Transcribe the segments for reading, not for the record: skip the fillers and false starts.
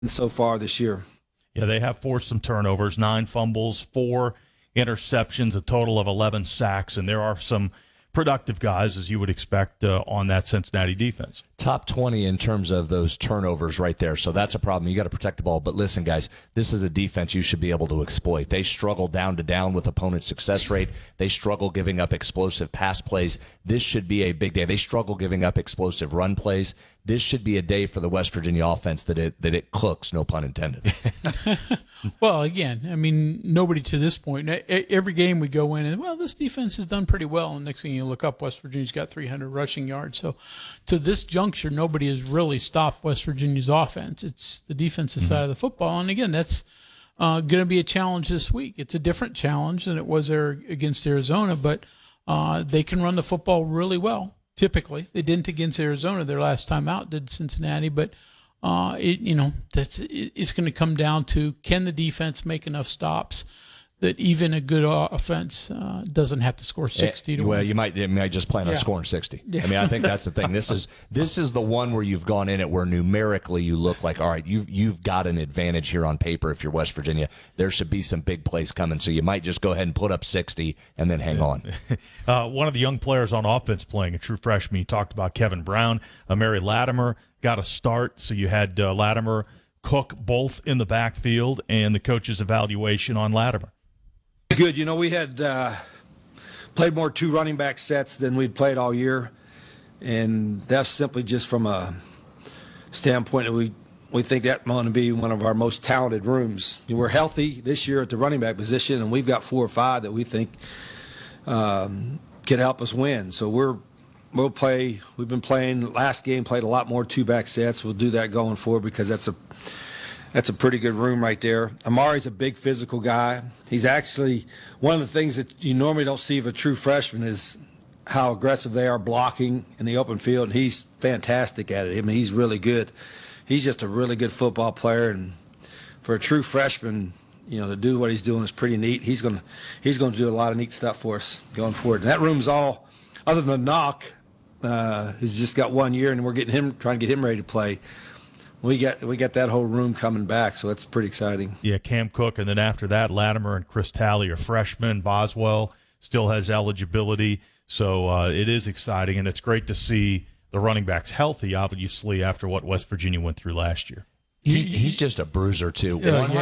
so far this year. Yeah, they have forced some turnovers, 9 fumbles, 4 interceptions, a total of 11 sacks, and there are some productive guys, as you would expect, on that Cincinnati defense. Top 20 in terms of those turnovers right there. So that's a problem. You got to protect the ball. But listen, guys, this is a defense you should be able to exploit. They struggle down to down with opponent success rate. They struggle giving up explosive pass plays. This should be a big day. They struggle giving up explosive run plays. This should be a day for the West Virginia offense that it cooks, no pun intended. Well, again, I mean, nobody to this point. Every game we go in and, well, this defense has done pretty well. And next thing you look up, West Virginia's got 300 rushing yards. So to this juncture, nobody has really stopped West Virginia's offense. It's the defensive side of the football. And again, that's going to be a challenge this week. It's a different challenge than it was there against Arizona, but they can run the football really well. Typically, they didn't against Arizona their last time out, did Cincinnati, but it's going to come down to, can the defense make enough stops that even a good offense doesn't have to score 60 to win. Well, you might just plan on scoring 60. Yeah. I mean, I think that's the thing. This is the one where you've gone in it where numerically you look like, all right, you've got an advantage here on paper if you're West Virginia. There should be some big plays coming, so you might just go ahead and put up 60 and then hang on. One of the young players on offense playing, a true freshman, you talked about Kevin Brown. Mary Latimer got a start, so you had Latimer, Cook both in the backfield, and the coach's evaluation on Latimer. Good. We had played more 2 running back sets than we'd played all year, and that's simply just from a standpoint that we think that's going to be one of our most talented rooms. We're healthy this year at the running back position, and we've got 4 or 5 that we think can help us win. So we'll play. We've been playing. Last game played a lot more 2-back sets. We'll do that going forward because that's a pretty good room right there. Amari's a big physical guy. He's actually one of the things that you normally don't see of a true freshman is how aggressive they are blocking in the open field, and he's fantastic at it. I mean, he's really good. He's just a really good football player, and for a true freshman, to do what he's doing is pretty neat. He's going to do a lot of neat stuff for us going forward. And that room's all, other than Knock, who's just got 1 year, and we're trying to get him ready to play. We got that whole room coming back, so that's pretty exciting. Yeah, Cam Cook, and then after that, Latimer and Chris Talley are freshmen. Boswell still has eligibility, so it is exciting, and it's great to see the running backs healthy, obviously, after what West Virginia went through last year. He's just a bruiser, too.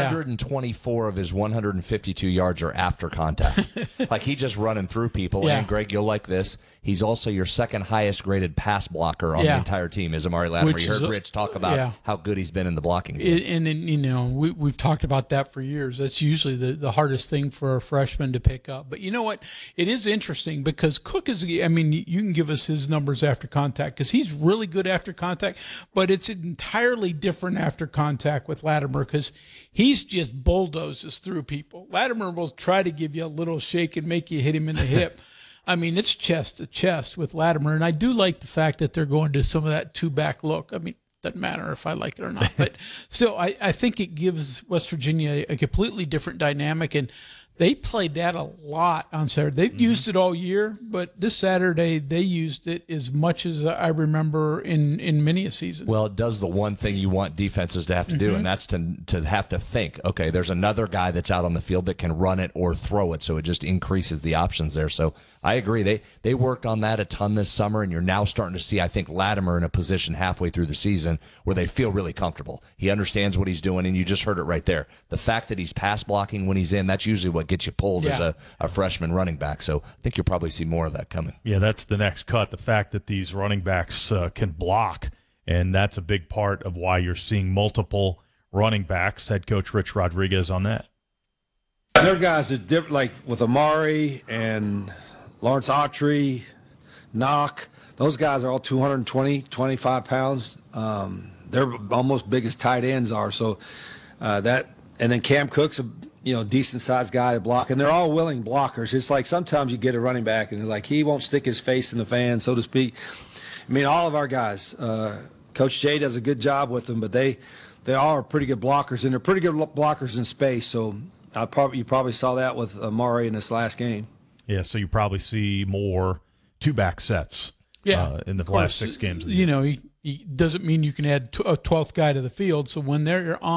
124 of his 152 yards are after contact. Like, he's just running through people. Yeah. And, Greg, you'll like this. He's also your second highest graded pass blocker on the entire team is Amari Latimer. You heard Rich talk about how good he's been in the blocking game. And we've talked about that for years. That's usually the hardest thing for a freshman to pick up. But you know what? It is interesting because Cook is, you can give us his numbers after contact because he's really good after contact, but it's entirely different after contact with Latimer because he's just bulldozes through people. Latimer will try to give you a little shake and make you hit him in the hip. I mean, it's chest to chest with Latimer, and I do like the fact that they're going to some of that 2-back look. I mean, doesn't matter if I like it or not, but still, I think it gives West Virginia a completely different dynamic, and they played that a lot on Saturday. They've used it all year, but this Saturday they used it as much as I remember in many a season. Well, it does the one thing you want defenses to have to do, and that's to have to think, okay, there's another guy that's out on the field that can run it or throw it, so it just increases the options there. So I agree. They worked on that a ton this summer, and you're now starting to see, I think, Latimer in a position halfway through the season where they feel really comfortable. He understands what he's doing, and you just heard it right there. The fact that he's pass blocking when he's in, that's usually what gets you pulled as a freshman running back. So I think you'll probably see more of that coming. Yeah, that's the next cut, the fact that these running backs can block, and that's a big part of why you're seeing multiple running backs. Head coach Rich Rodriguez on that. There are guys that different, like with Amari and Lawrence Autry, Knock. Those guys are all 220, 25 pounds. They're almost big as tight ends are. So and then Cam Cook's a decent sized guy to block, and they're all willing blockers. It's like sometimes you get a running back and like he won't stick his face in the fan, so to speak. I mean, all of our guys, Coach Jay does a good job with them, but they all are pretty good blockers, and they're pretty good blockers in space. So you probably saw that with Amari in this last game. Yeah, so you probably see more 2-back sets in the last 6 games of the year. doesn't mean you can add a 12th guy to the field. So when they're on